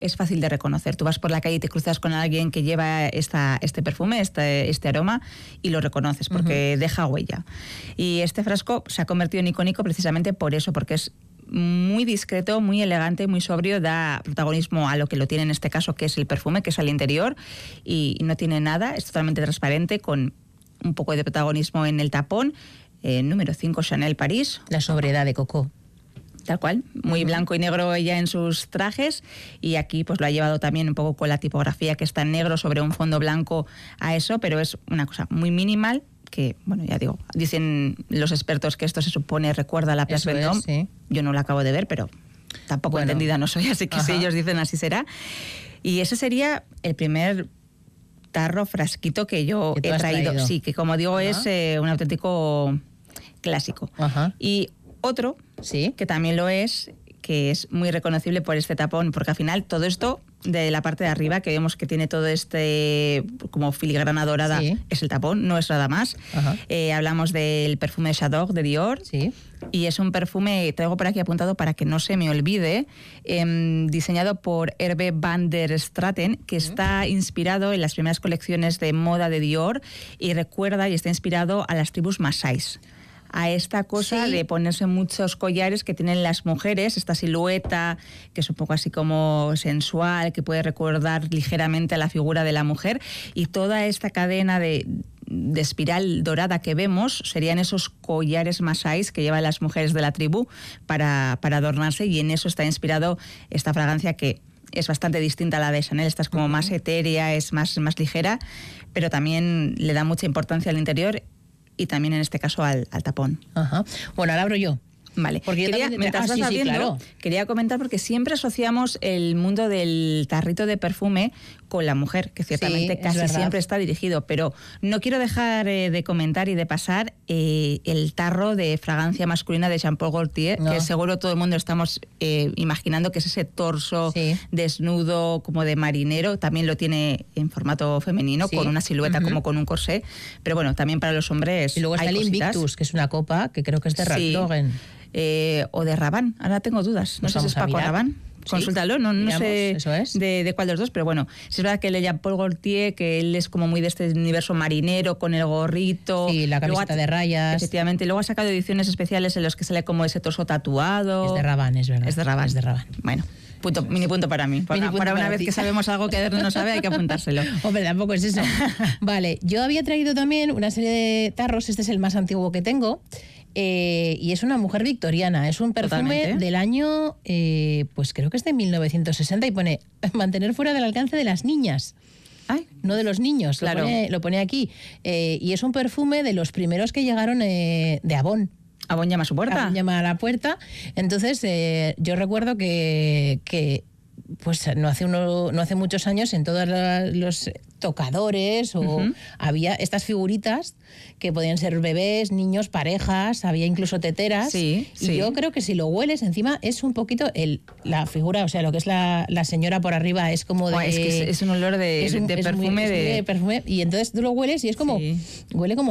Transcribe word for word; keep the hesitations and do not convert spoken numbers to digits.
es fácil de reconocer. Tú vas por la calle y te cruzas con alguien que lleva esta, este perfume, este, este aroma, y lo reconoces porque uh-huh. deja huella. Y este frasco se ha convertido en icónico precisamente por eso, porque es muy discreto, muy elegante, muy sobrio, da protagonismo a lo que lo tiene en este caso, que es el perfume, que es al interior, y no tiene nada, es totalmente transparente, con un poco de protagonismo en el tapón. Eh, número cinco, Chanel París. La sobriedad de Coco. Tal cual, muy blanco y negro ella en sus trajes, y aquí pues lo ha llevado también un poco con la tipografía que está en negro sobre un fondo blanco a eso, pero es una cosa muy minimal que, bueno, ya digo, dicen los expertos que esto se supone recuerda a la Place Vendôme. Sí. Yo no lo acabo de ver, pero tampoco bueno. entendida no soy, así que Ajá. si ellos dicen así será. Y ese sería el primer tarro, frasquito que yo he traído. traído. Sí, que como digo Ajá. es eh, un auténtico clásico. Ajá. Y otro, ¿Sí? que también lo es, que es muy reconocible por este tapón, porque al final todo esto de la parte de arriba, que vemos que tiene todo este como filigrana dorada, sí. es el tapón, no es nada más. Eh, hablamos del perfume J'adore de Dior, sí. y es un perfume, traigo por aquí apuntado para que no se me olvide, eh, diseñado por Hervé van der Straten, que está inspirado en las primeras colecciones de moda de Dior, y recuerda y está inspirado a las tribus masáis, a esta cosa sí. de ponerse muchos collares que tienen las mujeres, esta silueta que es un poco así como sensual, que puede recordar ligeramente a la figura de la mujer, y toda esta cadena de, de espiral dorada que vemos serían esos collares masáis que llevan las mujeres de la tribu para, para adornarse, y en eso está inspirado esta fragancia que es bastante distinta a la de Chanel. Esta es como uh-huh. más etérea, es más, más ligera, pero también le da mucha importancia al interior y también en este caso al, al tapón. Ajá. Bueno, ahora abro yo. Vale, porque quería, también, mientras ah, vas sí, abriendo, sí, claro. quería comentar porque siempre asociamos el mundo del tarrito de perfume con la mujer, que ciertamente sí, casi siempre está dirigido, pero no quiero dejar eh, de comentar y de pasar eh, el tarro de fragancia masculina de Jean Paul Gaultier, no. que seguro todo el mundo estamos eh, imaginando que es ese torso sí. desnudo como de marinero, también lo tiene en formato femenino, sí. con una silueta uh-huh. como con un corsé, pero bueno, también para los hombres. Y luego está hay el cositas. Invictus, que es una copa que creo que es de Ralph sí. Lauren. Eh, o de Rabanne, ahora tengo dudas. No pues sé si es Paco Rabanne. ¿Sí? Consúltalo, no, no Miramos, sé eso es. de, de cuál de los dos, pero bueno, si es verdad que el Jean Paul Gaultier, que él es como muy de este universo marinero, con el gorrito. Sí, la camiseta de rayas. Efectivamente, luego ha sacado ediciones especiales en los que sale como ese torso tatuado. Es de Rabanne, es verdad. Es de Rabanne. Es de Rabanne. Bueno. Punto, mini punto para mí. Para, punto para una para vez ti. Que sabemos algo que Eder no sabe, hay que apuntárselo. Hombre, tampoco es eso. Vale, yo había traído también una serie de tarros, este es el más antiguo que tengo, eh, y es una mujer victoriana. Es un perfume Totalmente. Del año, eh, pues creo que es de mil novecientos sesenta, y pone mantener fuera del alcance de las niñas. Ay. No de los niños, claro. lo, pone, lo pone aquí. Eh, y es un perfume de los primeros que llegaron eh, de Avon. Avon llama a su puerta. Avon llama a la puerta. Entonces, eh, yo recuerdo que, que pues no hace, uno, no hace muchos años en todos los tocadores o uh-huh. había estas figuritas que podían ser bebés, niños, parejas, había incluso teteras. Sí, y sí. yo creo que si lo hueles, encima es un poquito el, la figura, o sea, lo que es la, la señora por arriba es como de... Oh, es que es, es un olor de, es un, de es perfume. Muy, de... de perfume. Y entonces tú lo hueles y es como... Sí. Huele como